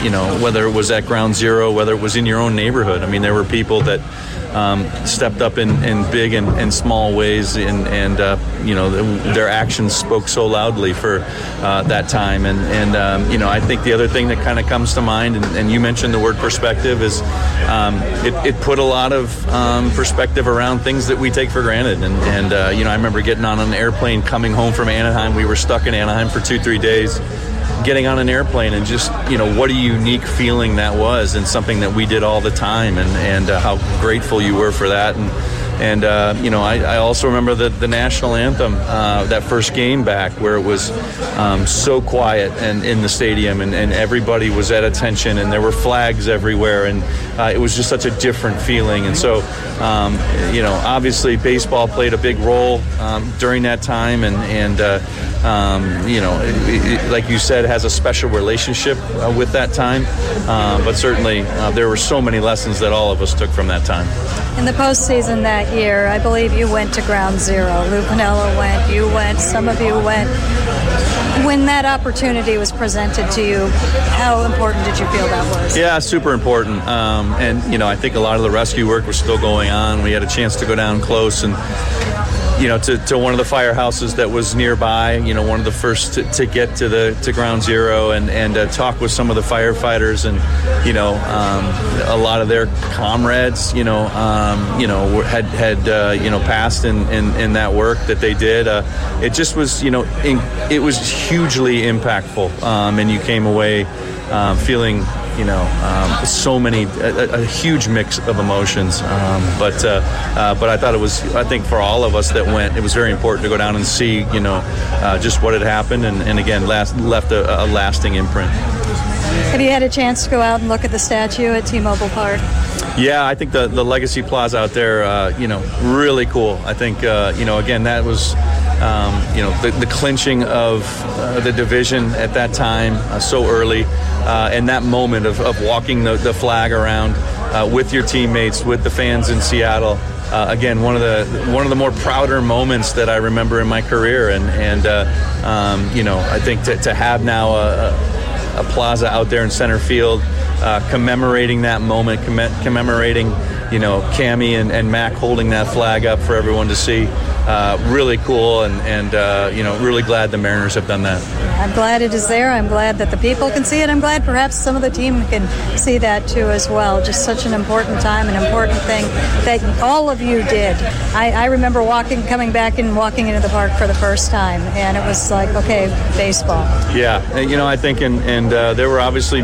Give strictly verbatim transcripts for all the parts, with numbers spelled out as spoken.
you know, whether it was at Ground Zero, whether it was in your own neighborhood. I mean, there were people that um, stepped up in, in big and, and small ways, and, and uh, you know, their actions spoke so loudly for uh, that time. And, and um, you know, I think the other thing that kind of comes to mind, and, and you mentioned the word perspective, is um, it, it put a lot of um, perspective around things that we take for granted. And, and uh, you know, I remember getting on an airplane coming home from Anaheim. We were stuck in Anaheim for two, three days. Getting on an airplane and just, you know, what a unique feeling that was, and something that we did all the time, and, and uh, how grateful you were for that. And, and uh, you know, I, I also remember the, the national anthem, uh, that first game back, where it was um, so quiet and in the stadium, and, and everybody was at attention, and there were flags everywhere, and uh, it was just such a different feeling. And so, um, you know, obviously baseball played a big role um, during that time, and, and uh, um, you know, it, it, like you said, has a special relationship uh, with that time, uh, but certainly uh, there were so many lessons that all of us took from that time. In the postseason that year, I believe you went to Ground Zero. Lou Piniella went, you went, some of you went. When that opportunity was presented to you, how important did you feel that was? Yeah, super important. Um, and, you know, I think a lot of the rescue work was still going on. We had a chance to go down close and, you know, to, to one of the firehouses that was nearby, you know, one of the first to, to get to the to Ground Zero, and, and uh, talk with some of the firefighters, and, you know, um, a lot of their comrades, you know, um, you know, had, had uh, you know, passed in, in, in that work that they did. Uh, it just was, you know, in, it was hugely impactful, um, and you came away um, feeling, you know, um, so many, a, a huge mix of emotions. Um, but uh, uh, but I thought it was, I think for all of us that went, it was very important to go down and see, you know, uh, just what had happened, and, and again, last, left a, a lasting imprint. Have you had a chance to go out and look at the statue at T-Mobile Park? Yeah, I think the, the Legacy Plaza out there, uh, you know, really cool. I think, uh, you know, again, that was, um, you know, the, the clinching of uh, the division at that time, uh, so early, uh, and that moment of, of walking the, the flag around uh, with your teammates, with the fans in Seattle. Uh, again, one of the one of the more prouder moments that I remember in my career, and and uh, um, you know, I think to, to have now a, a plaza out there in center field, uh, commemorating that moment, comm- commemorating, you know, Cammie and, and Mac holding that flag up for everyone to see. Uh, really cool, and, and uh, you know, really glad the Mariners have done that. I'm glad it is there. I'm glad that the people can see it. I'm glad perhaps some of the team can see that too as well. Just such an important time, an important thing that all of you did. I, I remember walking, coming back and walking into the park for the first time, and it was like, okay, baseball. Yeah, you know, I think, and, and uh, there were obviously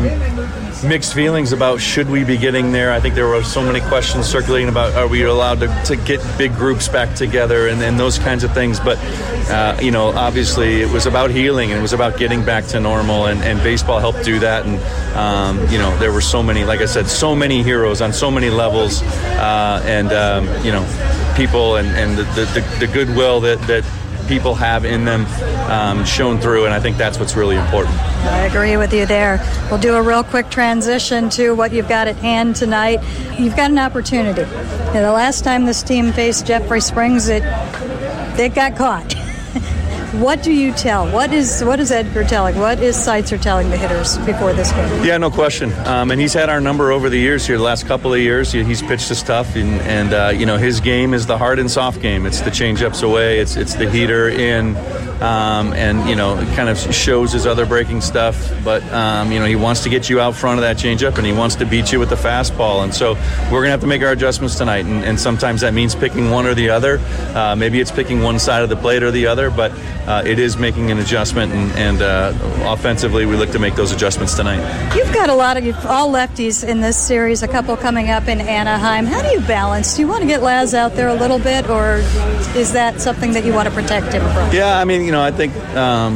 mixed feelings about should we be getting there. I think there were so many questions circulating about are we allowed to, to get big groups back together, and, and those kinds of things. But, uh, you know, obviously it was about healing, and it was about getting back to normal, and, and baseball helped do that. And, um, you know, there were so many, like I said, so many heroes on so many levels, uh, and, um, you know, people and, and the, the, the goodwill that, that people have in them um, shown through, and I think that's what's really important. I agree with you there. We'll do a real quick transition to what you've got at hand tonight. You've got an opportunity. You know, the last time this team faced Jeffrey Springs, it they got caught. What do you tell? What is what is Edgar telling? What is Seitzer telling the hitters before this game? Yeah, no question. Um, and he's had our number over the years here, the last couple of years. He's pitched us tough, and, and uh, you know, his game is the hard and soft game. It's the change-ups away. It's it's the heater in, um, and you know, it kind of shows his other breaking stuff. But um, you know, he wants to get you out front of that change-up, and he wants to beat you with the fastball. And so we're gonna have to make our adjustments tonight. And, and sometimes that means picking one or the other. Uh, maybe it's picking one side of the plate or the other, but. Uh, it is making an adjustment, and, and uh, offensively, we look to make those adjustments tonight. You've got a lot of you've, all lefties in this series, a couple coming up in Anaheim. How do you balance? Do you want to get Laz out there a little bit, or is that something that you want to protect him from? Yeah, I mean, you know, I think um,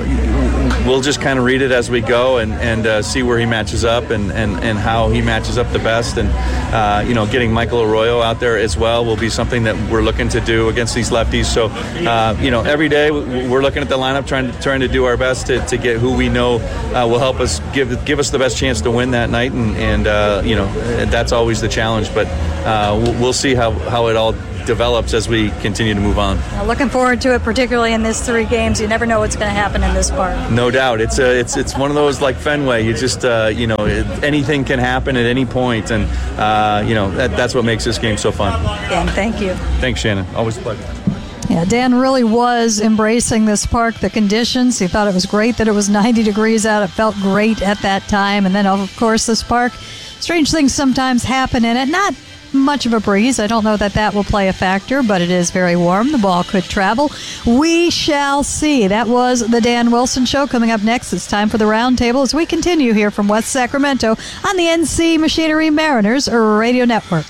we'll just kind of read it as we go, and, and uh, see where he matches up, and, and, and how he matches up the best. And, uh, you know, getting Michael Arroyo out there as well will be something that we're looking to do against these lefties. So, uh, you know, every day we're looking at the lineup, trying to trying to do our best to, to get who we know uh, will help us give give us the best chance to win that night. And, and uh, you know, that's always the challenge. But uh, we'll see how, how it all develops as we continue to move on. Now, looking forward to it, particularly in these three games. You never know what's going to happen in this park. No doubt. It's a, it's it's one of those like Fenway. You just, uh, you know, it, anything can happen at any point, and, uh, you know, that, that's what makes this game so fun. Dan, thank you. Thanks, Shannon. Always a pleasure. Yeah, Dan really was embracing this park, the conditions. He thought it was great that it was ninety degrees out. It felt great at that time. And then, of course, this park, strange things sometimes happen in it. Not much of a breeze. I don't know that that will play a factor, but it is very warm. The ball could travel. We shall see. That was the Dan Wilson Show. Coming up next, it's time for the Roundtable as we continue here from West Sacramento on the N C Machinery Mariners Radio Network.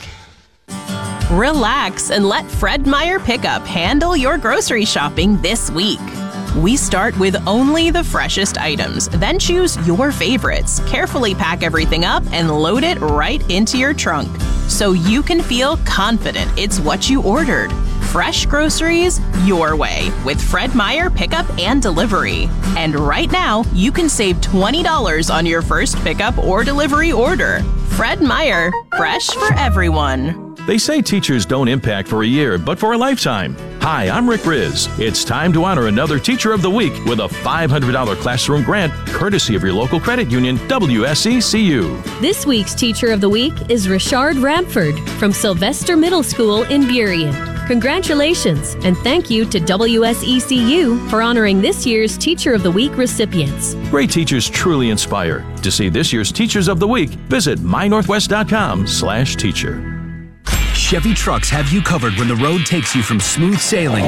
Relax and let Fred Meyer Pickup handle your grocery shopping this week. We start with only the freshest items, then choose your favorites. Carefully pack everything up and load it right into your trunk so you can feel confident it's what you ordered. Fresh groceries your way with Fred Meyer Pickup and Delivery. And right now, you can save twenty dollars on your first pickup or delivery order. Fred Meyer, fresh for everyone. They say teachers don't impact for a year, but for a lifetime. Hi, I'm Rick Riz. It's time to honor another Teacher of the Week with a five hundred dollars classroom grant, courtesy of your local credit union, W S E C U. This week's Teacher of the Week is Richard Ramford from Sylvester Middle School in Burien. Congratulations, and thank you to W S E C U for honoring this year's Teacher of the Week recipients. Great teachers truly inspire. To see this year's Teachers of the Week, visit my northwest dot com slash teacher. Chevy trucks have you covered when the road takes you from smooth sailing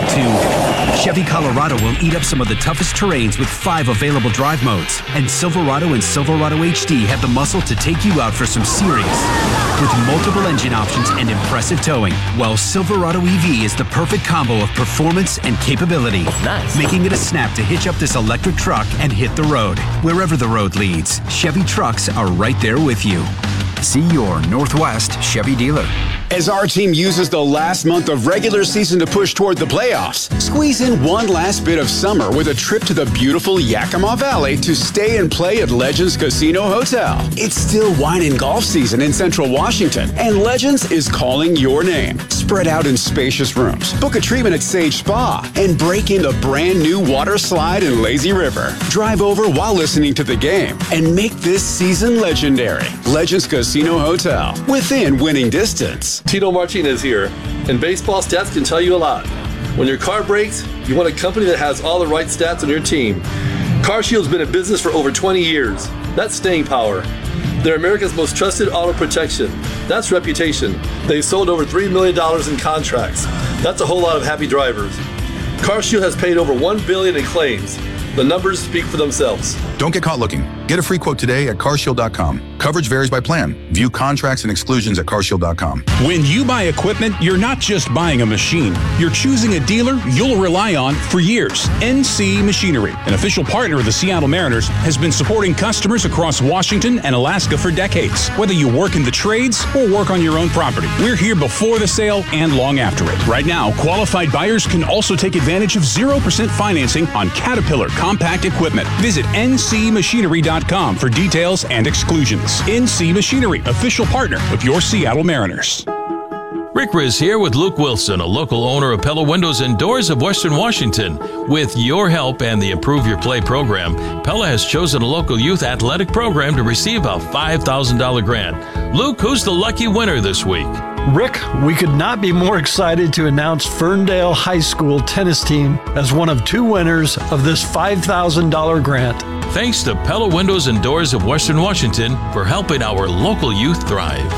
to Chevy Colorado will eat up some of the toughest terrains with five available drive modes. And Silverado and Silverado H D have the muscle to take you out for some serious with multiple engine options and impressive towing. While Silverado E V is the perfect combo of performance and capability. Nice. Making it a snap to hitch up this electric truck and hit the road. Wherever the road leads, Chevy trucks are right there with you. See your Northwest Chevy dealer. As our team uses the last month of regular season to push toward the playoffs, squeeze in one last bit of summer with a trip to the beautiful Yakima Valley to stay and play at Legends Casino Hotel. It's still wine and golf season in Central Washington, and Legends is calling your name. Spread out in spacious rooms, book a treatment at Sage Spa, and break in the brand new water slide in Lazy River. Drive over while listening to the game and make this season legendary. Legends Casino Hotel, within winning distance. Tito Martinez here, and baseball stats can tell you a lot. When your car breaks, you want a company that has all the right stats on your team. CarShield's been in business for over twenty years. That's staying power. They're America's most trusted auto protection. That's reputation. They've sold over three million dollars in contracts. That's a whole lot of happy drivers. CarShield has paid over one billion dollars in claims. The numbers speak for themselves. Don't get caught looking. Get a free quote today at car shield dot com. Coverage varies by plan. View contracts and exclusions at car shield dot com. When you buy equipment, you're not just buying a machine. You're choosing a dealer you'll rely on for years. N C Machinery, an official partner of the Seattle Mariners, has been supporting customers across Washington and Alaska for decades. Whether you work in the trades or work on your own property, we're here before the sale and long after it. Right now, qualified buyers can also take advantage of zero percent financing on Caterpillar compact equipment. Visit N C machinery dot com for details and exclusions. N C Machinery, official partner of your Seattle Mariners. Rick Riz here with Luke Wilson, a local owner of Pella Windows and Doors of Western Washington. With your help and the Improve Your Play program, Pella has chosen a local youth athletic program to receive a five thousand dollars grant. Luke, who's the lucky winner this week? Rick, we could not be more excited to announce Ferndale High School tennis team as one of two winners of this five thousand dollars grant. Thanks to Pella Windows and Doors of Western Washington for helping our local youth thrive.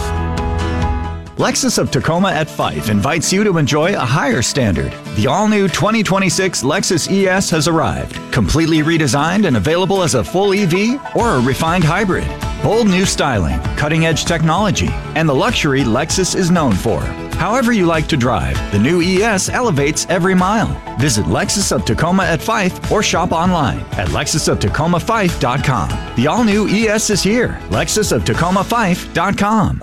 Lexus of Tacoma at Fife invites you to enjoy a higher standard. The all-new twenty twenty-six Lexus E S has arrived, completely redesigned and available as a full E V or a refined hybrid. Bold new styling, cutting-edge technology, and the luxury Lexus is known for. However you like to drive, the new E S elevates every mile. Visit Lexus of Tacoma at Fife or shop online at lexus of tacoma fife dot com. The all-new E S is here. lexus of tacoma fife dot com.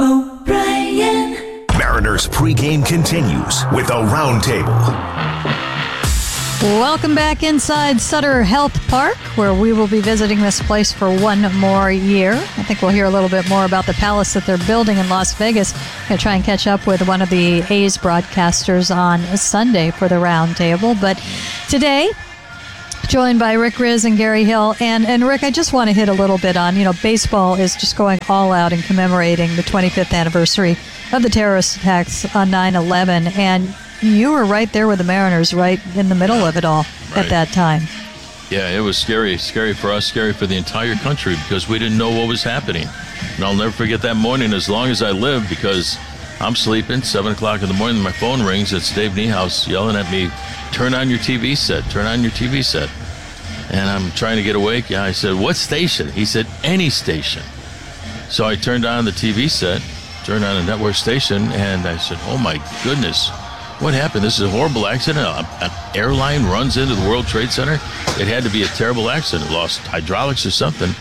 O'Brien. Mariners pregame continues with a roundtable. Welcome back inside Sutter Health Park, where we will be visiting this place for one more year. I think we'll hear a little bit more about the palace that they're building in Las Vegas. Going to try and catch up with one of the A's broadcasters on Sunday for the roundtable. But today, joined by Rick Rizzs and Gary Hill. And, and Rick, I just want to hit a little bit on, you know, baseball is just going all out in commemorating the twenty-fifth anniversary of the terrorist attacks on nine eleven. And you were right there with the Mariners, right in the middle of it all right at that time. Yeah, it was scary. Scary for us, scary for the entire country because we didn't know what was happening. And I'll never forget that morning as long as I live because I'm sleeping, seven o'clock in the morning, my phone rings. It's Dave Niehaus yelling at me, turn on your T V set, turn on your T V set. And I'm trying to get awake. Yeah, I said, what station? He said, any station. So I turned on the T V set, turned on a network station, and I said, oh my goodness. What happened? This is a horrible accident. An airline runs into the World Trade Center. It had to be a terrible accident. It lost hydraulics or something.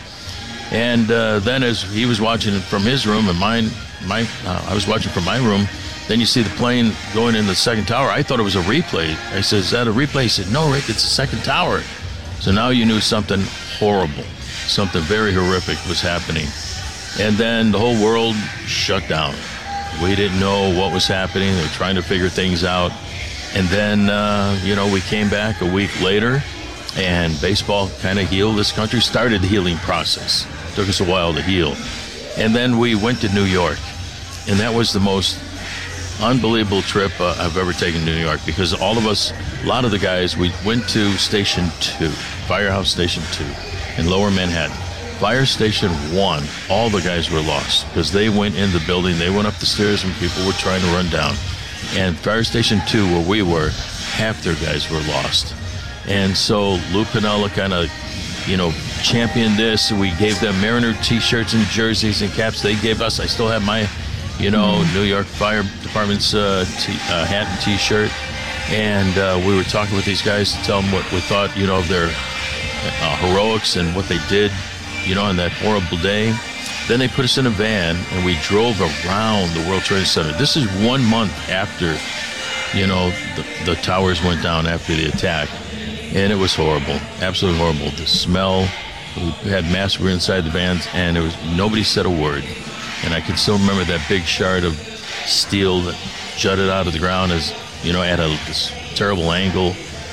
And uh, then as he was watching it from his room and mine, my uh, I was watching from my room, then you see the plane going in the second tower. I thought it was a replay. I said, is that a replay? He said, no, Rick, it's the second tower. So now you knew something horrible, something very horrific was happening. And then the whole world shut down. We didn't know what was happening. They were trying to figure things out. And then, uh, you know, we came back a week later, and baseball kind of healed this country, started the healing process. It took us a while to heal. And then we went to New York, and that was the most unbelievable trip uh, I've ever taken to New York because all of us, a lot of the guys, we went to Station two, Firehouse Station two in Lower Manhattan. Fire Station one, all the guys were lost because they went in the building, they went up the stairs and people were trying to run down. And Fire Station two, where we were, half their guys were lost. And so Lou Piniella kind of, you know, championed this. We gave them Mariner T-shirts and jerseys and caps. They gave us, I still have my, you know, New York Fire Department's uh, t- uh, hat and T-shirt. And uh, we were talking with these guys to tell them what we thought, you know, of their uh, heroics and what they did, you know, on that horrible day. Then they put us in a van and we drove around the World Trade Center. This is one month after, you know, the, the towers went down after the attack. And it was horrible, absolutely horrible. The smell, we had masks, we were inside the vans, and it was nobody said a word. And I can still remember that big shard of steel that jutted out of the ground as, you know, at a this terrible angle.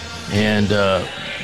And uh,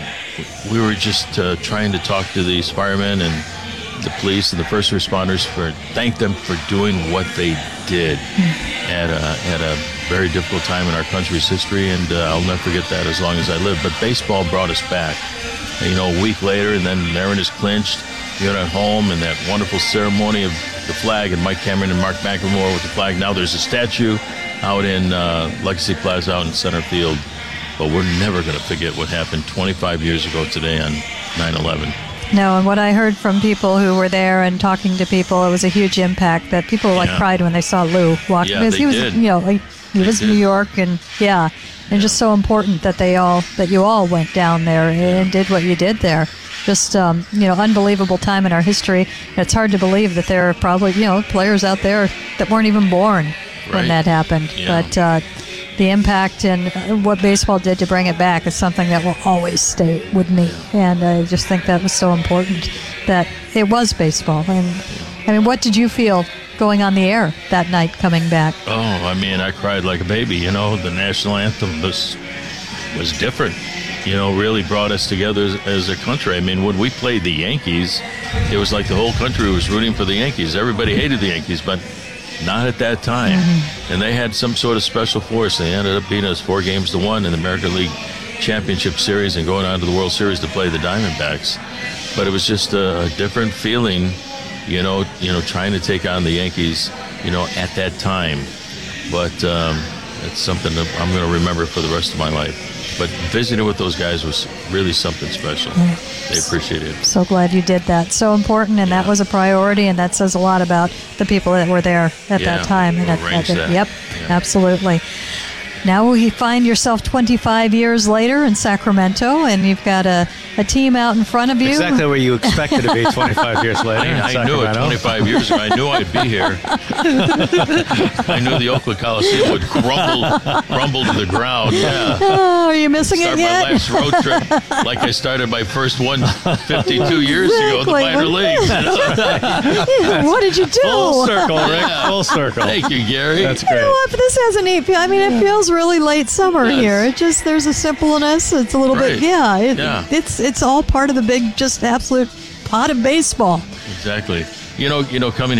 we were just uh, trying to talk to these firemen and the police and the first responders for thank them for doing what they did at a, at a very difficult time in our country's history, and uh, I'll never forget that as long as I live. But baseball brought us back, you know, a week later, and then Mariners clinched. We went at home, and that wonderful ceremony of the flag, and Mike Cameron and Mark McLemore with the flag. Now there's a statue out in uh, Legacy Plaza out in center field, but we're never going to forget what happened twenty-five years ago today on nine eleven. No, and what I heard from people who were there and talking to people, it was a huge impact that people like Yeah. cried when they saw Lou walk. Yeah, because they he was, did. you know, he, he They was did. New York, and yeah, and just so important that they all that you all went down there and did what you did there. Just um, you know, unbelievable time in our history. It's hard to believe that there are probably, you know, players out there that weren't even born when Right. that happened. Yeah. But uh, the impact and what baseball did to bring it back is something that will always stay with me. And I just think that was so important that it was baseball. And I mean, what did you feel going on the air that night coming back? Oh, I mean, I cried like a baby. You know, the national anthem was was different. You know, really brought us together as, as a country. I mean, when we played the Yankees, it was like the whole country was rooting for the Yankees. Everybody hated the Yankees, but not at that time. Mm-hmm. And they had some sort of special force. They ended up beating us four games to one in the American League Championship Series and going on to the World Series to play the Diamondbacks. But it was just a, a different feeling, you know, you know, trying to take on the Yankees, you know, at that time. But um, it's something that I'm going to remember for the rest of my life. But visiting with those guys was really something special. Yeah. They appreciated it. So glad you did that. So important, and yeah. that was a priority, and that says a lot about the people that were there at yeah, that time. And we'll at, at the, that. Yep, yeah. absolutely. now you find yourself twenty-five years later in Sacramento, and you've got a, a team out in front of you. Exactly where you expected to be twenty-five years later. I, I knew it twenty-five years ago. I knew I'd be here. I knew the Oakland Coliseum would crumble, crumble to the ground. Yeah. Oh, are you missing Start it yet? my last road trip like I started my first one fifty-two years ago in the minor leagues. What did you do? Full circle, Rick. Yeah. Full circle. Thank you, Gary. That's You know great. what? But this has a neat feel. I mean, it feels really late summer Yes. here. It just there's a simpleness. It's a little Right. bit, yeah, it, Yeah. It's it's all part of the big, just absolute pot of baseball. Exactly. You know, you know, coming